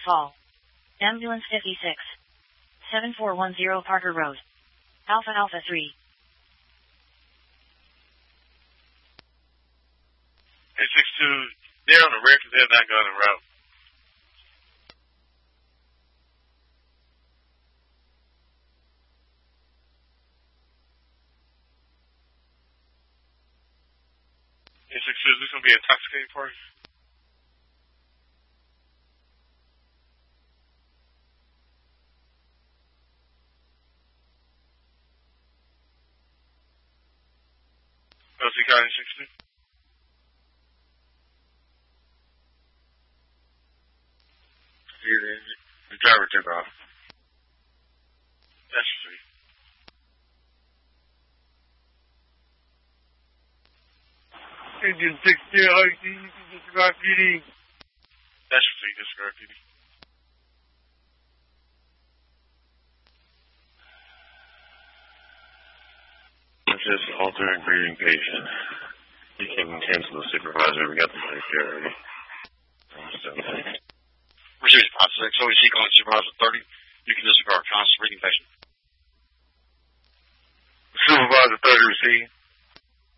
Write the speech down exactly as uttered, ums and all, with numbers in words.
Fall. Ambulance fifty-six. seven four one zero Parker Road. Alpha Alpha three. eight six two, they're on the record, they're not going en route. eight six two, is this going to be an intoxicating party? L C County six two. The, the driver took off. That's free. Engine six zero, you can disregard P D. That's free, disregard P D. Just alternate greeting patient. You can cancel the supervisor. We got the place here already. Receiving five six, O E C calling supervisor thirty. You can disregard constant reading patient. Supervisor thirty received.